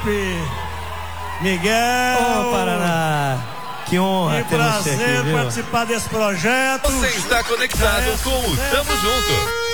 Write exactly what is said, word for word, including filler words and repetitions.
Pepe, Miguel. Ô, Paraná, que honra que ter você aqui, prazer viu? participar desse projeto. Você está conectado com o Tamo Junto.